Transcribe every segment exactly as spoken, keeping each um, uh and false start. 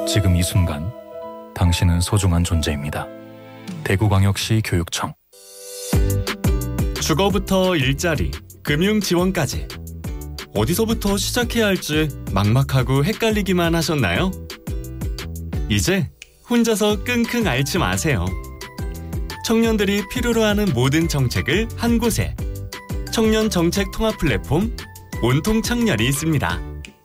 지금 이 순간 당신은 소중한 존재입니다. 대구광역시 교육청. 주거부터 일자리, 금융 지원까지 어디서부터 시작해야 할지 막막하고 헷갈리기만 하셨나요? 이제 혼자서 끙끙 앓지 마세요. 청년들이 필요로 하는 모든 정책을 한 곳에 청년 정책 통합 플랫폼 온통 청년이 있습니다.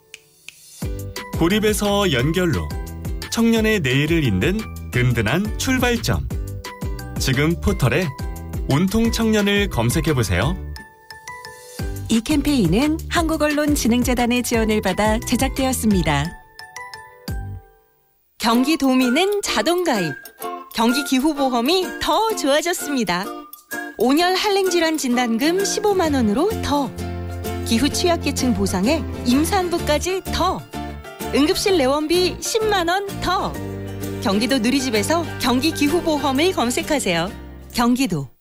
고립에서 연결로 청년의 내일을 잇는 든든한 출발점. 지금 포털에 온통 청년을 검색해보세요. 이 캠페인은 한국언론진흥재단의 지원을 받아 제작되었습니다. 경기도민은 자동가입. 경기기후보험이 더 좋아졌습니다. 온열 한랭질환 진단금 십오만 원으로 더. 기후 취약계층 보상에 임산부까지 더. 응급실 내원비 십만 원 더. 경기도 누리집에서 경기기후보험을 검색하세요. 경기도.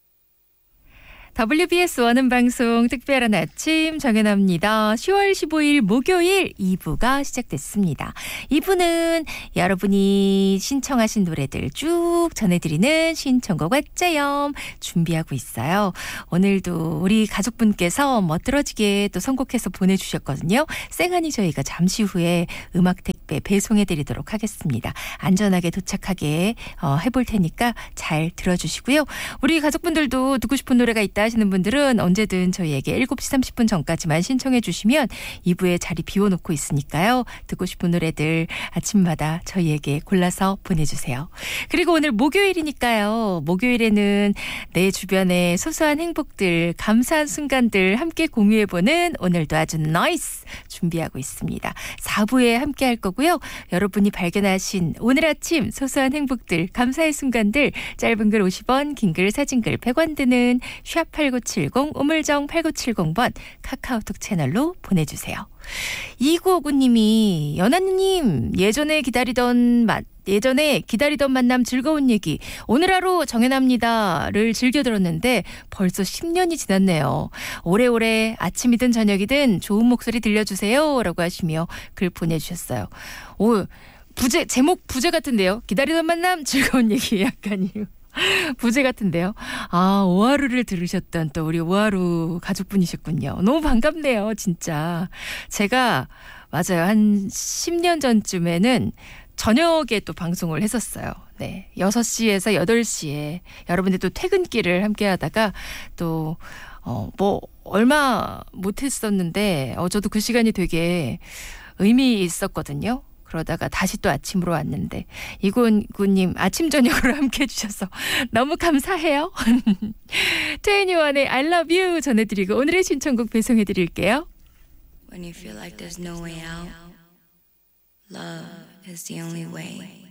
더블유비에스 원음 방송 특별한 아침 정연아입니다. 시월 십오일 목요일 이 부가 시작됐습니다. 이 부는 여러분이 신청하신 노래들 쭉 전해드리는 신청곡 엑제염 준비하고 있어요. 오늘도 우리 가족분께서 멋들어지게 또 선곡해서 보내주셨거든요. 쌩하니 저희가 잠시 후에 음악 택배 배송해드리도록 하겠습니다. 안전하게 도착하게 어, 해볼 테니까 잘 들어주시고요. 우리 가족분들도 듣고 싶은 노래가 있다 하시는 분들은 언제든 저희에게 일곱 시 삼십 분 전까지만 신청해 주시면 이 부에 자리 비워놓고 있으니까요. 듣고 싶은 노래들 아침마다 저희에게 골라서 보내주세요. 그리고 오늘 목요일이니까요. 목요일에는 내 주변의 소소한 행복들, 감사한 순간들 함께 공유해보는 오늘도 아주 나이스 준비하고 있습니다. 사 부에 함께 할 거고요. 여러분이 발견하신 오늘 아침 소소한 행복들, 감사의 순간들 짧은 글 오십 원, 긴 글 사진글 백 원 드는 샵 팔구칠공 우물정 팔구칠공 번 카카오톡 채널로 보내주세요. 이구오구님이 연하님 예전에 기다리던 맛 예전에 기다리던 만남 즐거운 얘기 오늘 하루 정연합니다를 즐겨 들었는데 벌써 십 년이 지났네요. 오래오래 아침이든 저녁이든 좋은 목소리 들려주세요 라고 하시며 글 보내주셨어요. 오, 부제 제목 부제 같은데요. 기다리던 만남 즐거운 얘기 약간이요. 부제 같은데요. 아, 오하루를 들으셨던 또 우리 오하루 가족분이셨군요. 너무 반갑네요, 진짜. 제가 맞아요. 한 십 년 전쯤에는 저녁에 또 방송을 했었어요. 네. 여섯 시에서 여덟 시에 여러분들 또 퇴근길을 함께 하다가 또, 어, 뭐, 얼마 못 했었는데, 어, 저도 그 시간이 되게 의미 있었거든요. 그러다가 다시 또 아침으로 왔는데 이군구님 아침 저녁으로 함께 해주셔서 너무 감사해요. 트웬티원의 I love you 전해드리고 오늘의 신청곡 배송해드릴게요. When you feel like there's no way out, love is the only way.